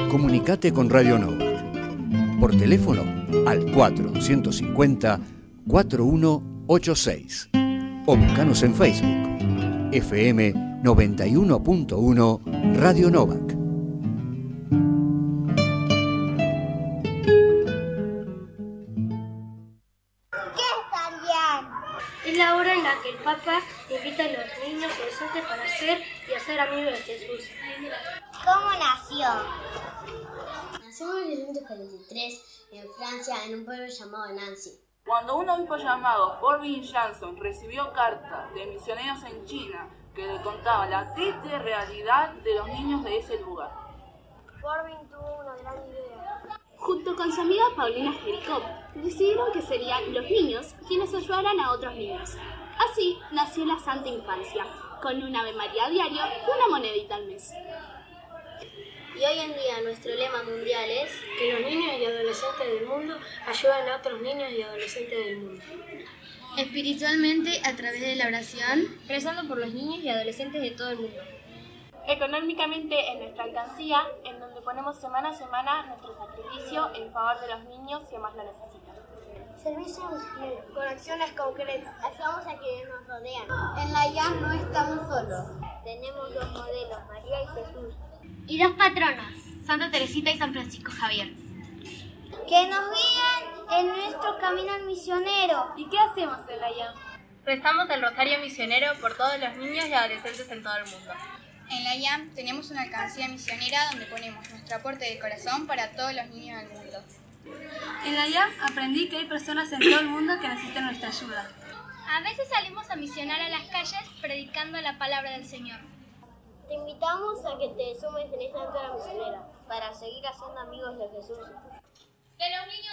Comunicate con Radio Novak. Por teléfono al 450-4186. O buscanos en Facebook. FM 91.1 Radio Novak. Es la hora en la que el Papa invita a los niños y adolescentes para ser y hacer amigos de Jesús. ¿Cómo nació? Nació en 1943 en Francia, en un pueblo llamado Nancy. Cuando un obispo llamado Forbin Janson recibió cartas de misioneros en China que le contaban la triste realidad de los niños de ese lugar. Forbin tuvo una gran idea. Junto con su amiga Paulina Jericó, decidieron que serían los niños quienes ayudaran a otros niños. Así nació la Santa Infancia, con un Ave María diario y una monedita al mes. Y hoy en día nuestro lema mundial es que los niños y adolescentes del mundo ayuden a otros niños y adolescentes del mundo. Espiritualmente, a través de la oración, rezando por los niños y adolescentes de todo el mundo. Económicamente en nuestra alcancía, en donde ponemos semana a semana nuestro sacrificio en favor de los niños que más lo necesitan. Servicio misionero, con acciones concretas. Ayudamos a quienes nos rodean. En la IAM no estamos solos. Tenemos dos modelos, María y Jesús. y dos patronos, Santa Teresita y San Francisco Javier. Que nos guían en nuestro camino misionero. ¿Y qué hacemos en la IAM? Rezamos el Rosario Misionero por todos los niños y adolescentes en todo el mundo. En la IAM tenemos una alcancía misionera donde ponemos nuestro aporte de corazón para todos los niños del mundo. En la IAM aprendí que hay personas en todo el mundo que necesitan nuestra ayuda. A veces salimos a misionar a las calles predicando la palabra del Señor. Te invitamos a que te sumes en esta aventura misionera para seguir haciendo amigos de Jesús. Que los niños